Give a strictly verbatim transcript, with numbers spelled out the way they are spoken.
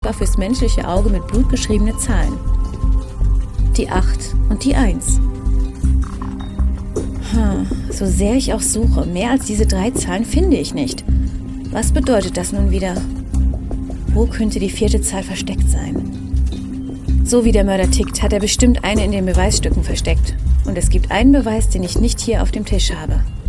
einfach fürs menschliche Auge mit Blut geschriebene Zahlen. Die acht und die eins. Hm, so sehr ich auch suche, mehr als diese drei Zahlen finde ich nicht. Was bedeutet das nun wieder? Wo könnte die vierte Zahl versteckt sein? So wie der Mörder tickt, hat er bestimmt eine in den Beweisstücken versteckt. Und es gibt einen Beweis, den ich nicht hier auf dem Tisch habe.